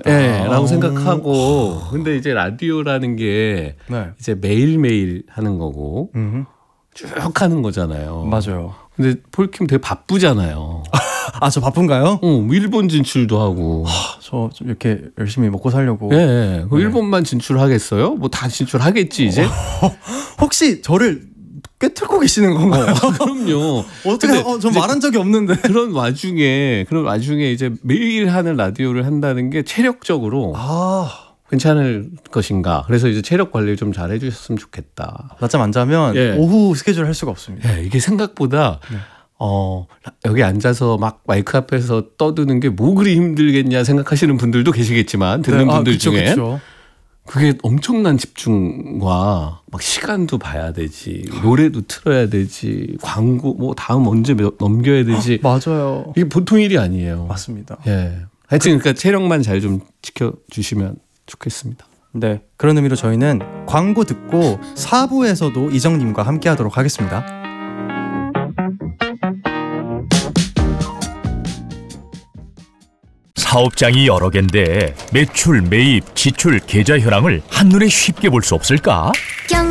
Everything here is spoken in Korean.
네, 라고 생각하고. 근데 이제 라디오라는 게 네. 이제 매일매일 하는 거고 쭉 하는 거잖아요. 맞아요. 근데 폴킴 되게 바쁘잖아요. 아, 저 바쁜가요? 일본 진출도 하고. 저 좀 이렇게 열심히 먹고 살려고. 네, 그 일본만 진출하겠어요? 뭐 다 진출하겠지 이제. 혹시 저를 꿰뚫고 계시는 건가요? 그럼요. 어떻게? 전 말한 적이 없는데. 그런 와중에 이제 매일 하는 라디오를 한다는 게 체력적으로 괜찮을 것인가. 그래서 이제 체력 관리를 좀 잘 해주셨으면 좋겠다. 낮잠 안 자면 오후 스케줄 할 수가 없습니다. 이게 생각보다 여기 앉아서 막 마이크 앞에서 떠드는 게 뭐 그리 힘들겠냐 생각하시는 분들도 계시겠지만 듣는 분들 중에 그쵸. 그게 엄청난 집중과 막 시간도 봐야 되지, 노래도 틀어야 되지, 광고 뭐 다음 언제 넘겨야 되지. 맞아요. 이게 보통 일이 아니에요. 맞습니다. 하여튼 그러니까 체력만 잘 좀 지켜주시면 좋겠습니다. 네, 그런 의미로 저희는 광고 듣고 4부에서도 이정님과 함께하도록 하겠습니다. 사업장이 여러 개인데 매출, 매입, 지출, 계좌 현황을 한눈에 쉽게 볼 수 없을까?